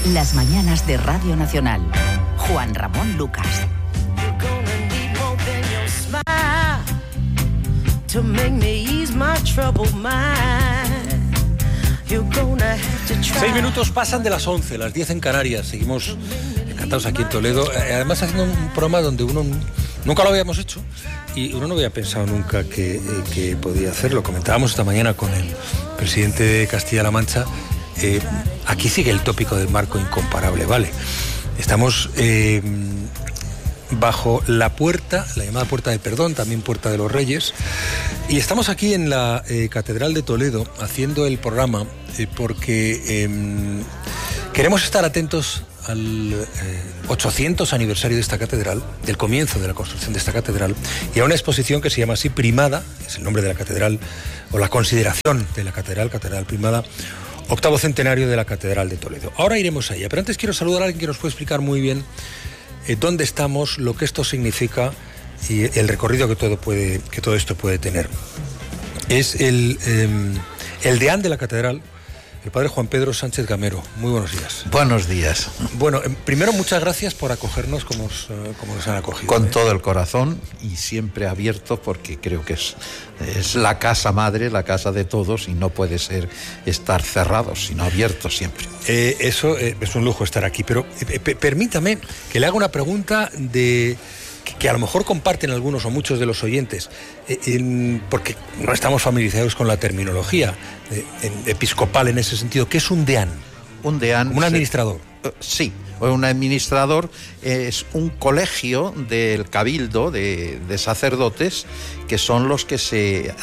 Las mañanas de Radio Nacional. Juan Ramón Lucas. 6 minutos pasan de las 11, las 10 en Canarias. Seguimos encantados aquí en Toledo. Además haciendo un programa donde uno nunca lo habíamos hecho y uno no había pensado nunca que podía hacerlo. Comentábamos esta mañana con el presidente de Castilla-La Mancha. Aquí sigue el tópico del marco incomparable, ¿vale? Estamos bajo la puerta, la llamada Puerta de Perdón, también Puerta de los Reyes, y estamos aquí en la Catedral de Toledo haciendo el programa porque queremos estar atentos al 800 aniversario de esta catedral, del comienzo de la construcción de esta catedral, y a una exposición que se llama así Primada, es el nombre de la catedral, o la consideración de la catedral Primada, 8º centenario de la Catedral de Toledo. Ahora iremos a ella, pero antes quiero saludar a alguien que nos puede explicar muy bien dónde estamos, lo que esto significa y el recorrido que todo esto puede tener. Es el deán de la catedral, el padre Juan Pedro Sánchez Gamero. Muy buenos días. Buenos días. Bueno, primero muchas gracias por acogernos como nos han acogido. Con todo el corazón y siempre abierto, porque creo que es la casa madre, la casa de todos, y no puede estar cerrados, sino abiertos siempre. Eso es un lujo estar aquí, pero permítame que le haga una pregunta que a lo mejor comparten algunos o muchos de los oyentes, porque no estamos familiarizados con la terminología episcopal en ese sentido. ¿Qué es un deán? Un deán... ¿Un administrador? Sí, un administrador es un colegio del cabildo de sacerdotes que son los que se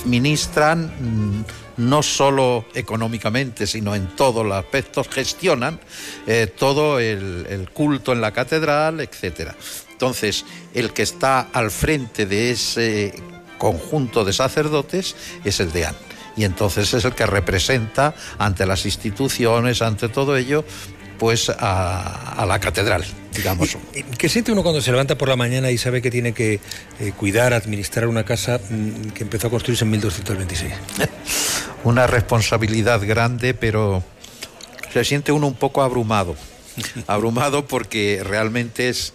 administran no solo económicamente, sino en todos los aspectos, gestionan todo el culto en la catedral, etcétera. Entonces, el que está al frente de ese conjunto de sacerdotes es el deán. Y entonces es el que representa ante las instituciones, ante todo ello, pues a la catedral, digamos. ¿Qué siente uno cuando se levanta por la mañana y sabe que tiene que cuidar, administrar una casa que empezó a construirse en 1226? Una responsabilidad grande, pero se siente uno un poco abrumado. Abrumado porque realmente es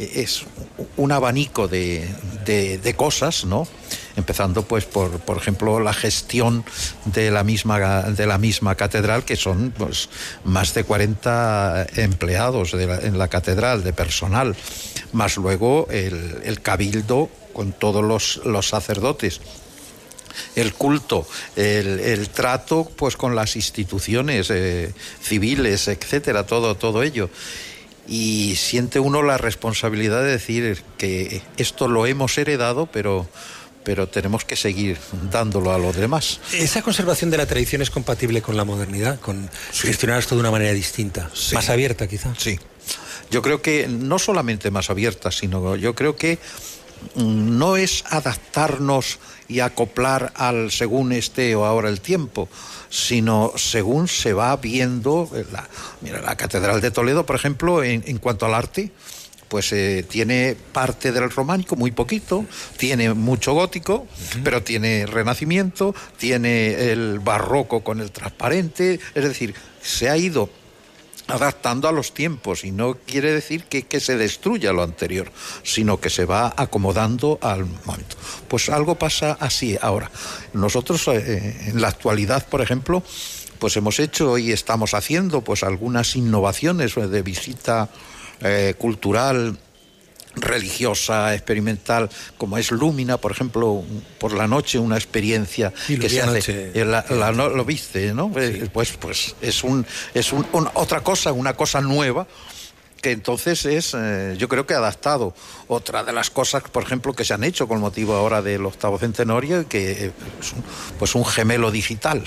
un abanico de cosas, ¿no? Empezando pues por ejemplo la gestión de la misma catedral, que son pues más de 40 empleados en la catedral de personal, más luego el cabildo con todos los sacerdotes, el culto, el trato pues con las instituciones civiles, etcétera, todo ello. Y siente uno la responsabilidad de decir que esto lo hemos heredado, pero tenemos que seguir dándolo a los demás. ¿Esa conservación de la tradición es compatible con la modernidad, con gestionar esto de una manera distinta, más abierta quizá? Sí, yo creo que no solamente más abierta, sino yo creo que no es adaptarnos y acoplar al según esté o ahora el tiempo, sino según se va viendo. Mira, la Catedral de Toledo, por ejemplo, en cuanto al arte, pues tiene parte del románico, muy poquito, tiene mucho gótico, pero tiene renacimiento, tiene el barroco con el transparente, es decir, se ha ido adaptando a los tiempos, y no quiere decir que se destruya lo anterior, sino que se va acomodando al momento. Pues algo pasa así ahora. Nosotros en la actualidad, por ejemplo, pues hemos hecho y estamos haciendo pues algunas innovaciones de visita cultural, religiosa, experimental, como es Lúmina, por ejemplo, por la noche, una experiencia que se hace. Lo viste, ¿no? Sí. Pues es otra cosa, una cosa nueva, que entonces es, yo creo que adaptado. Otra de las cosas, por ejemplo, que se han hecho con motivo ahora del 8º centenario, que es pues un gemelo digital,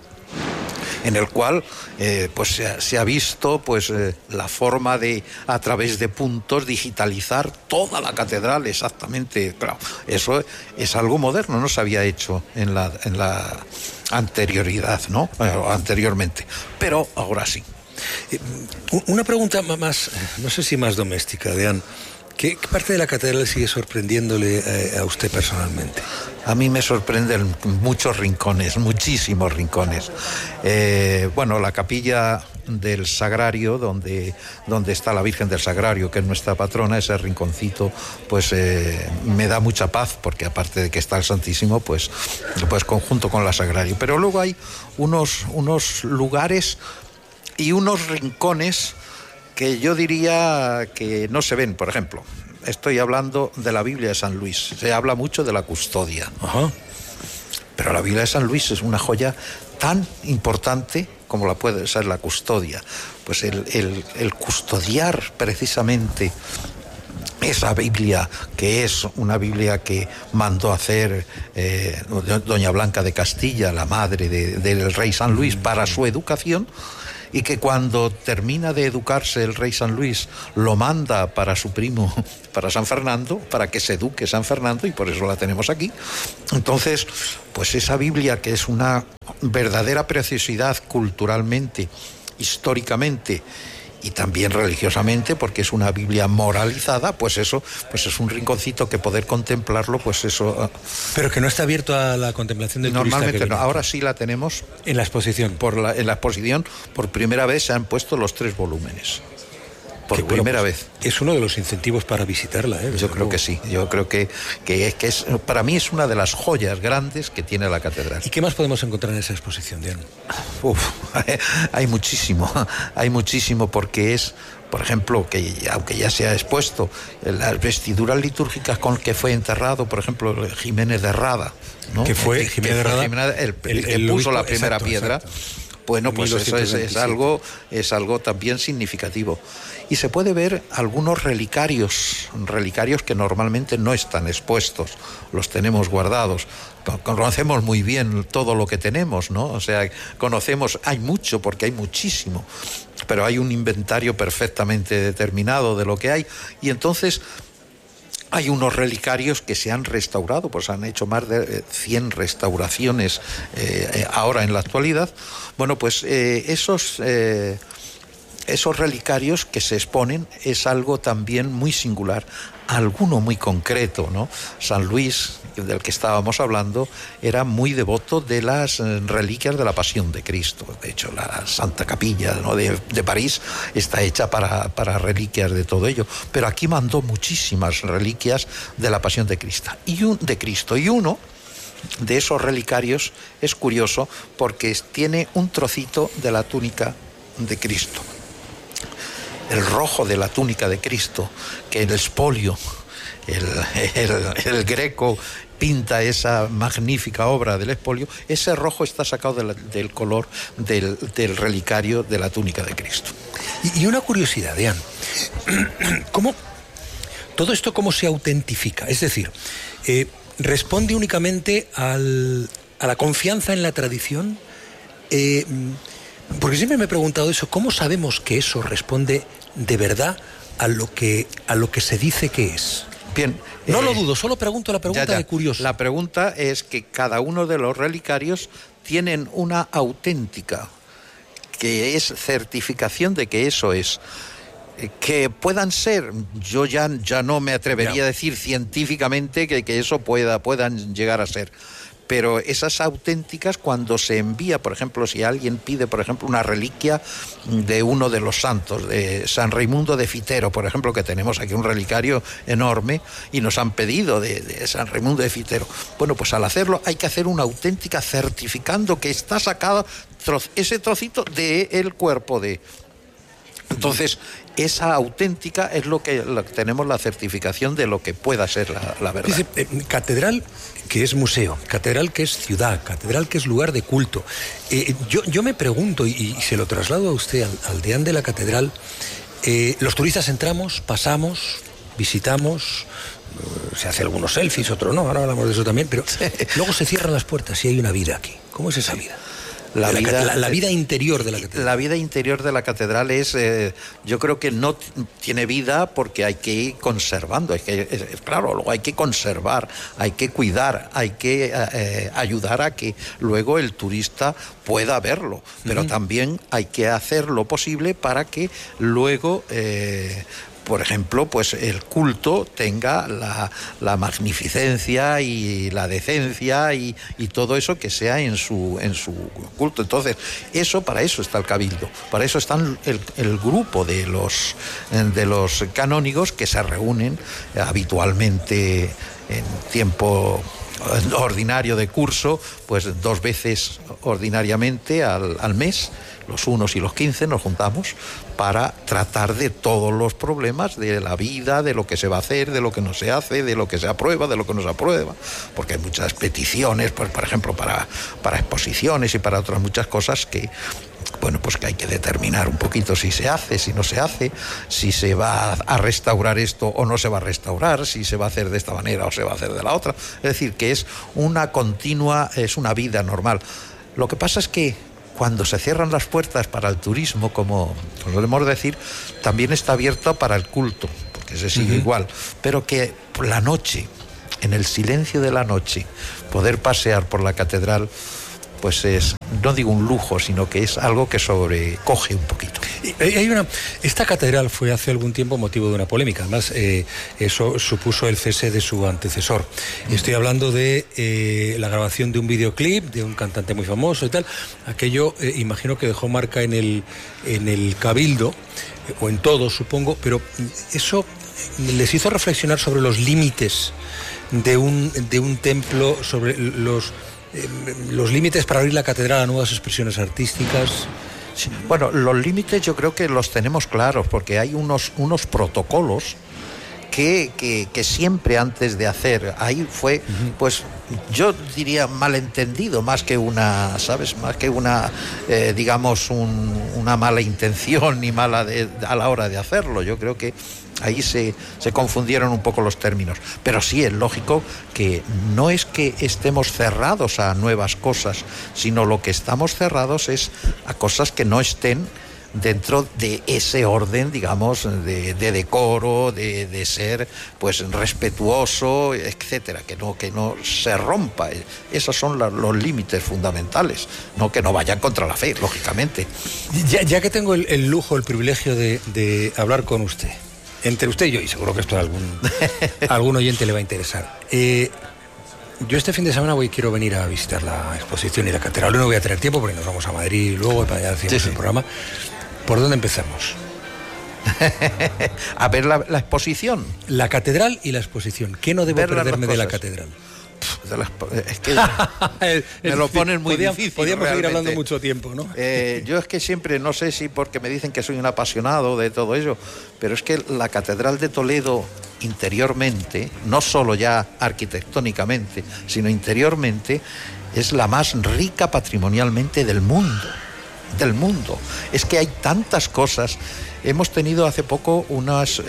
en el cual pues se ha visto pues la forma de, a través de puntos, digitalizar toda la catedral exactamente. Claro, eso es algo moderno, no se había hecho en la anterioridad, ¿no? Anteriormente, pero ahora sí. Una pregunta más, no sé si más doméstica, Deán. ¿Qué parte de la catedral sigue sorprendiéndole a usted personalmente? A mí me sorprenden muchos rincones, muchísimos rincones. Bueno, la capilla del Sagrario, donde está la Virgen del Sagrario, que es nuestra patrona, ese rinconcito, pues me da mucha paz, porque aparte de que está el Santísimo, pues conjunto con la Sagrario. Pero luego hay unos lugares y unos rincones que yo diría que no se ven. Por ejemplo, estoy hablando de la Biblia de San Luis. Se habla mucho de la custodia. Ajá. Pero la Biblia de San Luis es una joya tan importante como la puede ser la custodia. Pues el custodiar precisamente esa Biblia, que es una Biblia que mandó hacer doña Blanca de Castilla, la madre del rey San Luis, para su educación, y que cuando termina de educarse el rey San Luis lo manda para su primo, para San Fernando, para que se eduque San Fernando, y por eso la tenemos aquí. Entonces, pues esa Biblia, que es una verdadera preciosidad culturalmente, históricamente y también religiosamente, porque es una Biblia moralizada, pues eso, pues es un rinconcito que poder contemplarlo, pues eso. Pero que no está abierto a la contemplación del turista. Normalmente no. Ahora sí la tenemos en la exposición. En la exposición, por primera vez se han puesto los 3 volúmenes. Por primera vez. Es uno de los incentivos para visitarla, ¿eh? Yo creo que sí. Yo creo que es, para mí es una de las joyas grandes que tiene la catedral. ¿Y qué más podemos encontrar en esa exposición, Diana? Hay muchísimo, porque es, por ejemplo, que aunque ya se ha expuesto, las vestiduras litúrgicas con que fue enterrado, por ejemplo, Jiménez de Rada, ¿no? Que fue Jiménez de Rada el que puso la primera piedra. Exacto. Bueno, pues eso es algo también significativo. Y se puede ver algunos relicarios que normalmente no están expuestos, los tenemos guardados. Conocemos muy bien todo lo que tenemos, ¿no? O sea, hay mucho, porque hay muchísimo, pero hay un inventario perfectamente determinado de lo que hay, y entonces hay unos relicarios que se han restaurado, pues han hecho más de 100 restauraciones ahora en la actualidad. Bueno, pues esos relicarios que se exponen es algo también muy singular, alguno muy concreto, ¿no? San Luis, del que estábamos hablando, era muy devoto de las reliquias de la Pasión de Cristo. De hecho, la Santa Capilla, ¿no?, de París está hecha para reliquias de todo ello. Pero aquí mandó muchísimas reliquias de la Pasión de Cristo. Y uno de esos relicarios es curioso porque tiene un trocito de la túnica de Cristo. El rojo de la túnica de Cristo, que el expolio, el Greco pinta esa magnífica obra del expolio, ese rojo está sacado del color del relicario de la túnica de Cristo. Y una curiosidad, Diana, ¿cómo todo esto cómo se autentifica? Es decir, ¿responde únicamente a la confianza en la tradición? Porque siempre me he preguntado eso, ¿cómo sabemos que eso responde de verdad a lo que se dice que es? Bien. No lo dudo, solo pregunto la pregunta de curioso. La pregunta es que cada uno de los relicarios tienen una auténtica, que es certificación de que eso es. Que puedan ser, yo ya no me atrevería a decir científicamente que eso puedan llegar a ser. Pero esas auténticas, cuando se envía, por ejemplo, si alguien pide, por ejemplo, una reliquia de uno de los santos, de San Raimundo de Fitero, por ejemplo, que tenemos aquí un relicario enorme, y nos han pedido de San Raimundo de Fitero. Bueno, pues al hacerlo hay que hacer una auténtica certificando que está sacado ese trocito del cuerpo de... Entonces, esa auténtica es lo que tenemos la certificación de lo que pueda ser la verdad. Dice, catedral que es museo, catedral que es ciudad, catedral que es lugar de culto. Yo me pregunto, y se lo traslado a usted, al deán de la catedral, los turistas entramos, pasamos, visitamos, se hace algunos selfies, otros no, ahora hablamos de eso también, pero luego se cierran las puertas y hay una vida aquí. ¿Cómo es esa vida? La vida interior de la catedral. La vida interior de la catedral es, yo creo que no tiene vida porque hay que ir conservando, claro, luego hay que conservar, hay que cuidar, hay que ayudar a que luego el turista pueda verlo, pero también hay que hacer lo posible para que luego por ejemplo, pues el culto tenga la magnificencia y la decencia y todo eso que sea en su culto. Entonces, para eso está el cabildo, para eso están el grupo de los canónigos que se reúnen habitualmente en tiempo ordinario de curso, pues 2 veces ordinariamente al mes, los 1 y los 15 nos juntamos para tratar de todos los problemas de la vida, de lo que se va a hacer, de lo que no se hace, de lo que se aprueba, de lo que no se aprueba, porque hay muchas peticiones, pues, por ejemplo, para exposiciones y para otras muchas cosas que hay que determinar un poquito si se hace, si no se hace, si se va a restaurar esto o no se va a restaurar, si se va a hacer de esta manera o se va a hacer de la otra. Es decir, que es una vida normal. Lo que pasa es que cuando se cierran las puertas para el turismo, como solemos decir, también está abierto para el culto, porque se sigue igual, pero que por la noche, en el silencio de la noche, poder pasear por la catedral, pues es, no digo un lujo, sino que es algo que sobrecoge un poquito. Esta catedral fue hace algún tiempo motivo de una polémica, además eso supuso el cese de su antecesor. Estoy hablando de la grabación de un videoclip de un cantante muy famoso y tal. Aquello imagino que dejó marca en el cabildo, o en todo, supongo, pero eso les hizo reflexionar sobre los límites de un templo, sobre los límites para abrir la catedral a nuevas expresiones artísticas. Sí. Bueno, los límites yo creo que los tenemos claros, porque hay unos protocolos que siempre antes de hacer, ahí fue, pues yo diría malentendido, más que una digamos una mala intención ni mala a la hora de hacerlo. Yo creo que ahí se confundieron un poco los términos, pero sí es lógico que no es que estemos cerrados a nuevas cosas, sino lo que estamos cerrados es a cosas que no estén dentro de ese orden, digamos, de decoro, de ser pues respetuoso, etcétera, que no se rompa. Esos son los límites fundamentales, no que no vayan contra la fe, lógicamente. Ya que tengo el lujo, el privilegio de hablar con usted, entre usted y yo, y seguro que esto a algún oyente le va a interesar. Yo este fin de semana quiero venir a visitar la exposición y la catedral. Hoy no voy a tener tiempo porque nos vamos a Madrid y luego para allá hacemos el programa. ¿Por dónde empezamos? A ver la exposición. La catedral y la exposición. ¿Qué no debo perderme de la catedral? Es que me lo ponen muy difícil. Podríamos seguir hablando mucho tiempo, ¿no? Yo es que siempre, no sé si porque me dicen que soy un apasionado de todo ello, pero es que la catedral de Toledo interiormente, no solo ya arquitectónicamente, sino interiormente, es la más rica patrimonialmente del mundo. Es que hay tantas cosas. Hemos tenido hace poco unas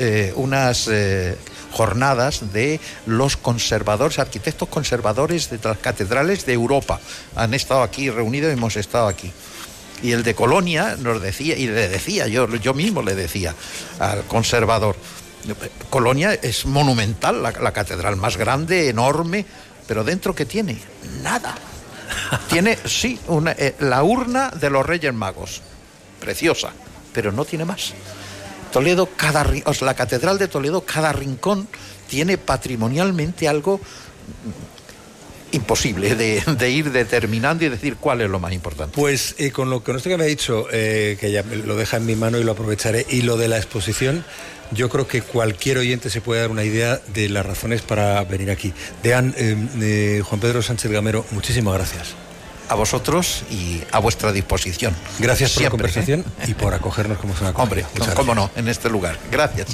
jornadas de los arquitectos conservadores de las catedrales de Europa. Han estado aquí reunidos y hemos estado aquí. Y el de Colonia nos decía, y le decía, yo mismo le decía al conservador, Colonia es monumental, la catedral más grande, enorme, pero dentro ¿qué tiene? Nada. Tiene, sí, la urna de los Reyes Magos, preciosa, pero no tiene más. Toledo, la catedral de Toledo, cada rincón tiene patrimonialmente algo imposible de ir determinando y decir cuál es lo más importante. Pues con esto que me ha dicho, que ya lo deja en mi mano y lo aprovecharé, y lo de la exposición, yo creo que cualquier oyente se puede dar una idea de las razones para venir aquí. Deán, Juan Pedro Sánchez Gamero, muchísimas gracias. A vosotros y a vuestra disposición. Gracias por siempre, la conversación y por acogernos como es una Hombre, cómo no, en este lugar. Gracias.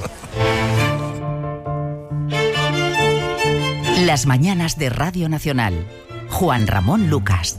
Las mañanas de Radio Nacional. Juan Ramón Lucas.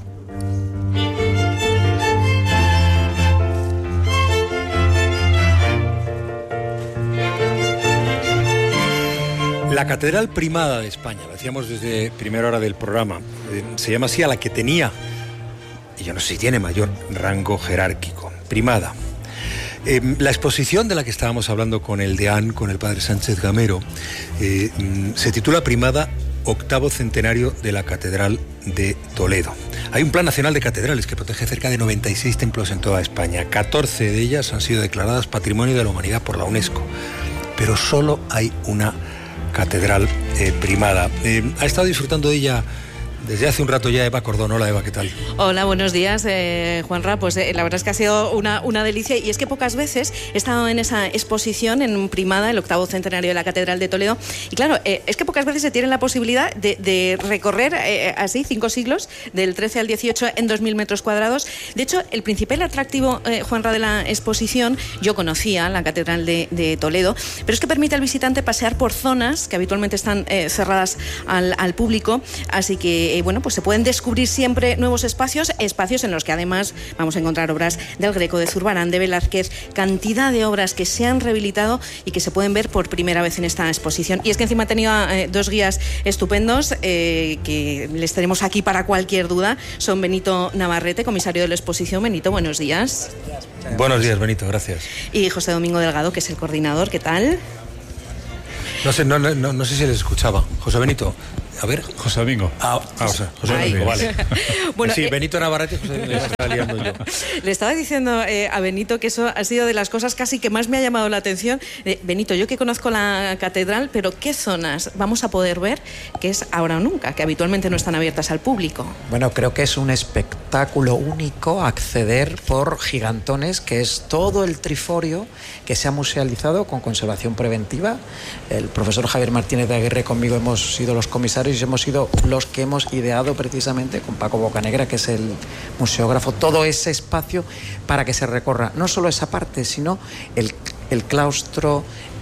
La Catedral Primada de España, lo decíamos desde primera hora del programa, se llama así a la que tenía, y yo no sé si tiene mayor rango jerárquico, primada. La exposición de la que estábamos hablando con el deán, con el padre Sánchez Gamero, se titula Primada, 8º centenario de la Catedral de Toledo. Hay un Plan Nacional de Catedrales que protege cerca de 96 templos en toda España. 14 de ellas han sido declaradas Patrimonio de la Humanidad por la UNESCO. pero solo hay una catedral primada. Ha estado disfrutando de ella desde hace un rato ya Eva Cordón. Hola Eva, ¿qué tal? Hola, buenos días, Juanra. Pues la verdad es que ha sido una delicia, y es que pocas veces he estado en esa exposición en Primada, el 8º centenario de la Catedral de Toledo, y claro, es que pocas veces se tiene la posibilidad de recorrer así 5 siglos, del 13 al 18 en 2.000 metros cuadrados. De hecho, el principal atractivo, Juanra, de la exposición, yo conocía la Catedral de Toledo, pero es que permite al visitante pasear por zonas que habitualmente están cerradas al público, así que bueno, pues se pueden descubrir siempre nuevos espacios en los que además vamos a encontrar obras del Greco, de Zurbarán, de Velázquez, cantidad de obras que se han rehabilitado y que se pueden ver por primera vez en esta exposición. Y es que encima he tenido 2 guías estupendos que les tenemos aquí para cualquier duda. Son Benito Navarrete, comisario de la exposición. Benito, buenos días. Buenos días, Benito, gracias. Y José Domingo Delgado, que es el coordinador. ¿Qué tal? No sé si les escuchaba. José Benito. A ver. José Domingo. José Domingo, vale. Bueno, sí, Benito Navarrete, José Domingo, estaba liando yo. Le estaba diciendo a Benito que eso ha sido de las cosas casi que más me ha llamado la atención. Benito, yo que conozco la catedral, pero ¿qué zonas vamos a poder ver que es ahora o nunca, que habitualmente no están abiertas al público? Bueno, creo que es un espectáculo único acceder por gigantones, que es todo el triforio que se ha musealizado con conservación preventiva. El profesor Javier Martínez de Aguirre, conmigo hemos sido los comisarios y hemos sido los que hemos ideado precisamente con Paco Bocanegra, que es el museógrafo, todo ese espacio para que se recorra no solo esa parte, sino el claustro,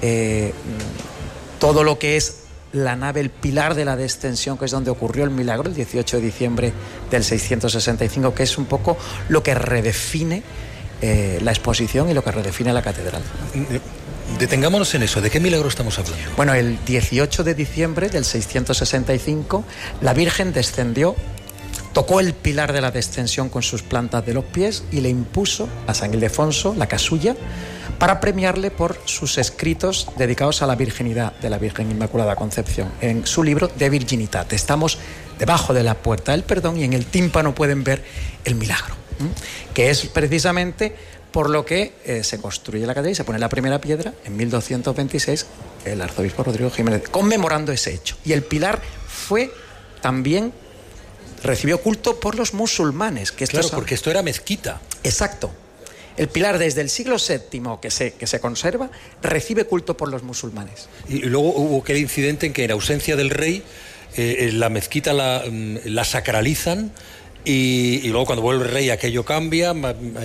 todo lo que es la nave, el pilar de la descensión, que es donde ocurrió el milagro el 18 de diciembre del 665, que es un poco lo que redefine la exposición y lo que redefine la catedral. Detengámonos en eso. ¿De qué milagro estamos hablando? Bueno, el 18 de diciembre del 665, la Virgen descendió, tocó el pilar de la descensión con sus plantas de los pies y le impuso a San Ildefonso la casulla para premiarle por sus escritos dedicados a la virginidad de la Virgen Inmaculada Concepción. En su libro De Virginitate. Estamos debajo de la puerta del perdón y en el tímpano pueden ver el milagro, que es precisamente por lo que se construye la catedral y se pone la primera piedra en 1226, el arzobispo Rodrigo Jiménez, conmemorando ese hecho. Y el pilar recibió culto por los musulmanes. Claro, porque esto era mezquita. Exacto. El pilar desde el siglo VII que se conserva, recibe culto por los musulmanes. Y luego hubo aquel incidente en que en ausencia del rey, la mezquita la sacralizan. Y luego cuando vuelve el rey aquello cambia,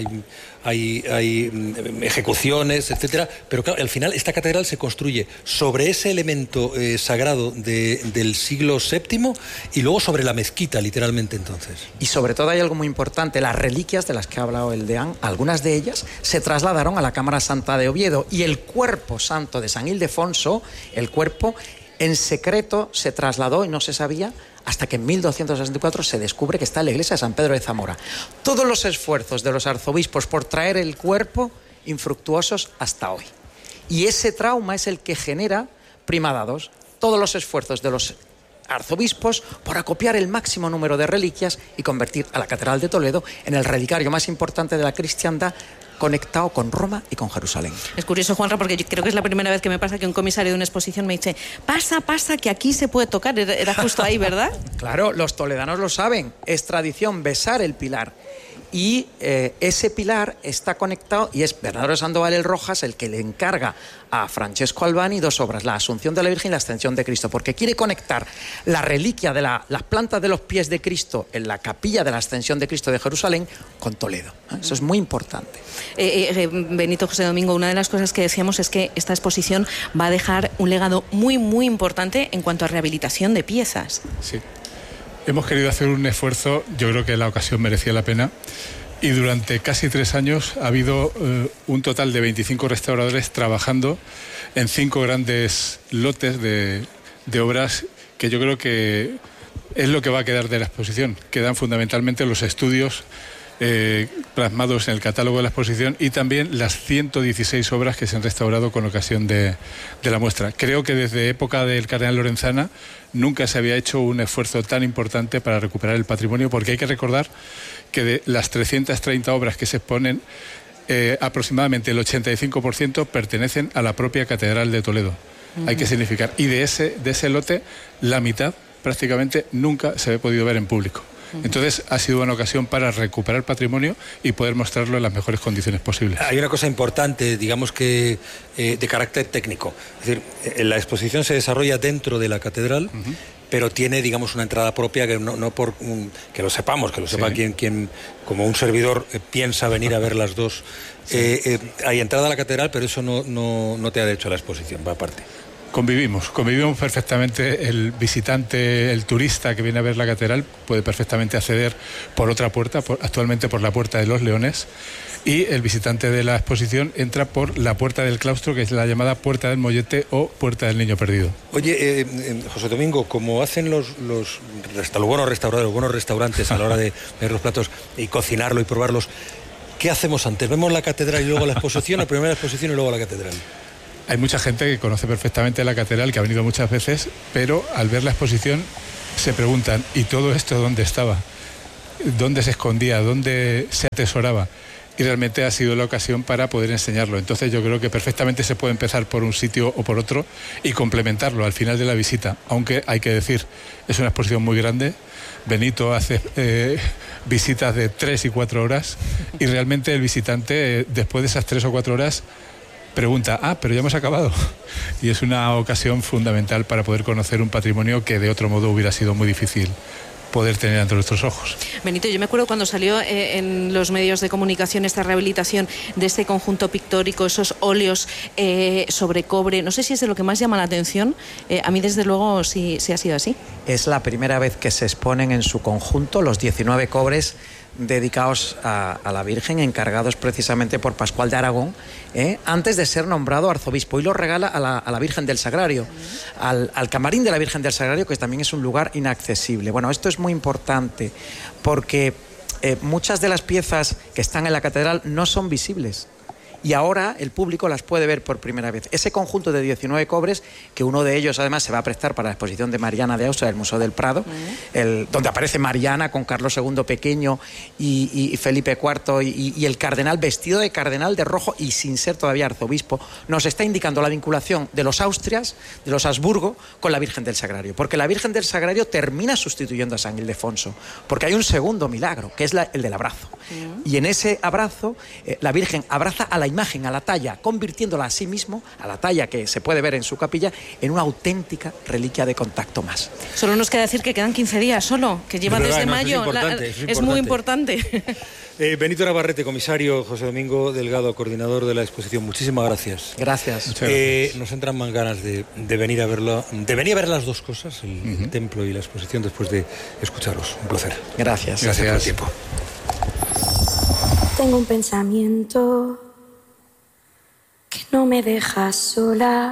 hay ejecuciones, etcétera. Pero claro, al final esta catedral se construye sobre ese elemento sagrado del siglo VII y luego sobre la mezquita, literalmente, entonces. Y sobre todo hay algo muy importante: las reliquias de las que ha hablado el deán, algunas de ellas se trasladaron a la Cámara Santa de Oviedo, y el cuerpo santo de San Ildefonso, el cuerpo en secreto se trasladó y no se sabía hasta que en 1264 se descubre que está en la iglesia de San Pedro de Zamora. Todos los esfuerzos de los arzobispos por traer el cuerpo, infructuosos hasta hoy. Y ese trauma es el que genera Primada II. Todos los esfuerzos de los arzobispos por acopiar el máximo número de reliquias y convertir a la Catedral de Toledo en el relicario más importante de la cristiandad, conectado con Roma y con Jerusalén. Es curioso, Juanra, porque yo creo que es la primera vez que me pasa que un comisario de una exposición me dice: pasa, que aquí se puede tocar. Era justo ahí, ¿verdad? Claro, los toledanos lo saben. Es tradición besar el pilar. Y ese pilar está conectado, y es Bernardo de Sandoval el Rojas el que le encarga a Francesco Albani 2 obras: la Asunción de la Virgen y la Ascensión de Cristo, porque quiere conectar la reliquia de las plantas de los pies de Cristo en la capilla de la Ascensión de Cristo de Jerusalén con Toledo. Eso es muy importante. Benito, José Domingo, una de las cosas que decíamos es que esta exposición va a dejar un legado muy, muy importante en cuanto a rehabilitación de piezas. Sí. Hemos querido hacer un esfuerzo, yo creo que la ocasión merecía la pena, y durante casi 3 años ha habido un total de 25 restauradores trabajando en 5 grandes lotes de obras que yo creo que es lo que va a quedar de la exposición. Quedan fundamentalmente los estudios plasmados en el catálogo de la exposición y también las 116 obras que se han restaurado con ocasión de la muestra. Creo que desde época del cardenal Lorenzana nunca se había hecho un esfuerzo tan importante para recuperar el patrimonio, porque hay que recordar que de las 330 obras que se exponen, aproximadamente el 85% pertenecen a la propia Catedral de Toledo. Hay que significar. Y de ese lote, la mitad prácticamente nunca se ha podido ver en público. Entonces ha sido una ocasión para recuperar patrimonio y poder mostrarlo en las mejores condiciones posibles. Hay una cosa importante, digamos que de carácter técnico. Es decir, la exposición se desarrolla dentro de la catedral, pero tiene, digamos, una entrada propia que no por que lo sepamos, que lo sepa quien como un servidor piensa venir a ver las dos. Hay entrada a la catedral, pero eso no te ha hecho la exposición, va aparte. Convivimos perfectamente. El visitante, el turista que viene a ver la catedral puede perfectamente acceder por otra puerta, actualmente por la Puerta de los Leones, y el visitante de la exposición entra por la Puerta del Claustro, que es la llamada Puerta del Mollete o Puerta del Niño Perdido. Oye, José Domingo, como hacen los buenos restauradores, los buenos restaurantes a la hora de ver los platos y cocinarlo y probarlos, ¿qué hacemos antes? ¿Vemos la catedral y luego la exposición, o primero la exposición y luego la catedral? Hay mucha gente que conoce perfectamente la catedral, que ha venido muchas veces, pero al ver la exposición se preguntan, ¿y todo esto dónde estaba? ¿Dónde se escondía? ¿Dónde se atesoraba? Y realmente ha sido la ocasión para poder enseñarlo. Entonces yo creo que perfectamente se puede empezar por un sitio o por otro y complementarlo al final de la visita. Aunque hay que decir, es una exposición muy grande. Benito hace visitas de 3 y 4 horas y realmente el visitante, después de esas 3 o 4 horas, pregunta, pero ya hemos acabado. Y es una ocasión fundamental para poder conocer un patrimonio que de otro modo hubiera sido muy difícil poder tener ante nuestros ojos. Benito, yo me acuerdo cuando salió en los medios de comunicación esta rehabilitación de este conjunto pictórico, esos óleos sobre cobre, no sé si es de lo que más llama la atención. A mí desde luego sí ha sido así. Es la primera vez que se exponen en su conjunto los 19 cobres dedicados a la Virgen, encargados precisamente por Pascual de Aragón, antes de ser nombrado arzobispo, y lo regala a la Virgen del Sagrario, al camarín de la Virgen del Sagrario, que también es un lugar inaccesible. Bueno, esto es muy importante porque muchas de las piezas que están en la catedral no son visibles. Y ahora el público las puede ver por primera vez. Ese conjunto de 19 cobres, que uno de ellos además se va a prestar para la exposición de Mariana de Austria del Museo del Prado, donde aparece Mariana con Carlos II pequeño y Felipe IV y el cardenal vestido de cardenal de rojo y sin ser todavía arzobispo, nos está indicando la vinculación de los Austrias, de los Habsburgo, con la Virgen del Sagrario. Porque la Virgen del Sagrario termina sustituyendo a San Ildefonso, porque hay un segundo milagro, que es el del abrazo. Y en ese abrazo, la Virgen abraza a la imagen, a la talla, convirtiéndola a sí mismo, a la talla que se puede ver en su capilla, en una auténtica reliquia de contacto más. Solo nos queda decir que quedan 15 días solo, que lleva desde mayo. Es muy importante. Benito Navarrete, comisario, José Domingo Delgado, coordinador de la exposición, muchísimas gracias. Gracias. Nos entran más ganas de venir a verlo, de venir a ver las dos cosas, el templo y la exposición, después de escucharos. Un placer. Gracias. Gracias por el tiempo. Tengo un pensamiento que no me deja sola.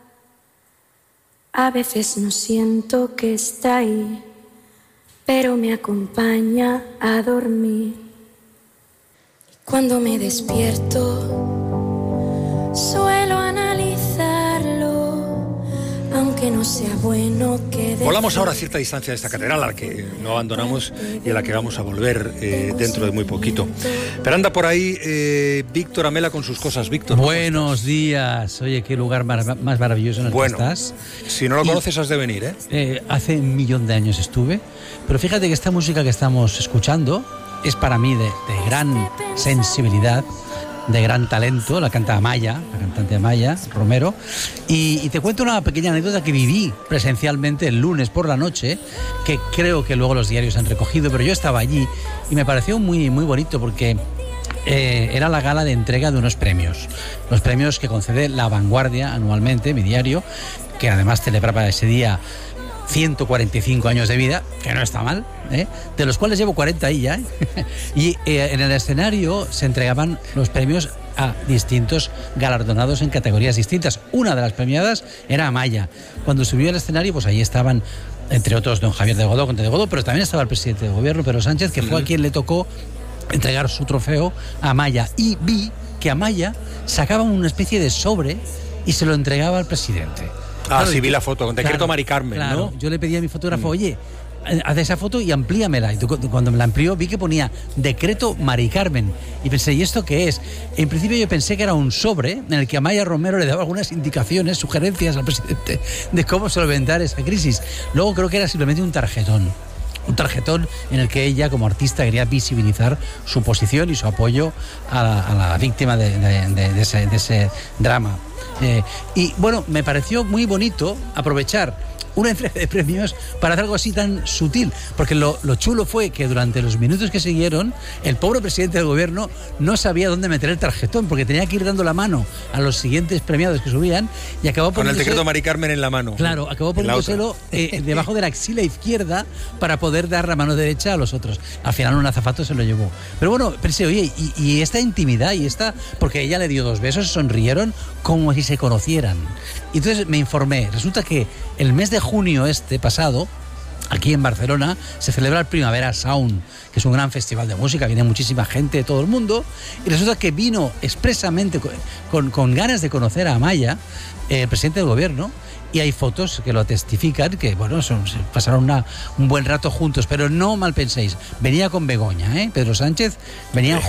A veces no siento que está ahí, pero me acompaña a dormir. Cuando me despierto, suelo analizarlo, aunque no sea bueno que... Volamos ahora a cierta distancia de esta catedral, a la que no abandonamos y a la que vamos a volver dentro de muy poquito. Pero anda por ahí Víctor Amela con sus cosas. Víctor, buenos días. Oye, qué lugar más maravilloso en el que estás. Si no lo conoces, has de venir, hace 1.000.000 de años estuve, pero fíjate que esta música que estamos escuchando es para mí de gran sensibilidad, de gran talento. La canta Amaya, la cantante Amaya Romero, y te cuento una pequeña anécdota que viví presencialmente el lunes por la noche, que creo que luego los diarios han recogido, pero yo estaba allí y me pareció muy, muy bonito porque era la gala de entrega de unos premios, los premios que concede La Vanguardia anualmente, mi diario, que además celebraba ese día 145 años de vida, que no está mal, de los cuales llevo 40 ahí ya, y en el escenario se entregaban los premios a distintos galardonados en categorías distintas. Una de las premiadas era Amaya. Cuando subió al escenario, pues ahí estaban, entre otros, don Javier de Godó, conde de Godó, pero también estaba el presidente del gobierno, Pedro Sánchez, que fue a quien le tocó entregar su trofeo a Amaya. Y vi que Amaya sacaba una especie de sobre y se lo entregaba al presidente. Claro, sí, vi la foto, con decreto Mari Carmen, claro, ¿no? Yo le pedí a mi fotógrafo, oye, hace esa foto y amplíamela. Y cuando me la amplió vi que ponía Decreto Mari Carmen. Y pensé, ¿y esto qué es? En principio yo pensé que era un sobre en el que Amaia Romero le daba algunas indicaciones, sugerencias al presidente de cómo solventar esa crisis. Luego creo que era simplemente un tarjetón en el que ella como artista quería visibilizar su posición y su apoyo a la víctima de ese drama. Y bueno, me pareció muy bonito aprovechar una entrega de premios para hacer algo así tan sutil, porque lo chulo fue que durante los minutos que siguieron el pobre presidente del gobierno no sabía dónde meter el tarjetón, porque tenía que ir dando la mano a los siguientes premiados que subían y acabó con el decreto Mari Carmen en la mano. Claro, acabó poniéndoselo debajo de la axila izquierda para poder dar la mano derecha a los otros. Al final un azafato se lo llevó. Pero bueno, pensé, oye, y esta intimidad porque ella le dio 2 besos, sonrieron como si se conocieran. Y entonces me informé. Resulta que el mes de junio pasado, aquí en Barcelona, se celebra el Primavera Sound, que es un gran festival de música, viene muchísima gente de todo el mundo, y resulta que vino expresamente con ganas de conocer a Amaia, el presidente del gobierno, y hay fotos que lo testifican, que bueno, se pasaron un buen rato juntos, pero no mal penséis, venía con Begoña, Pedro Sánchez, venían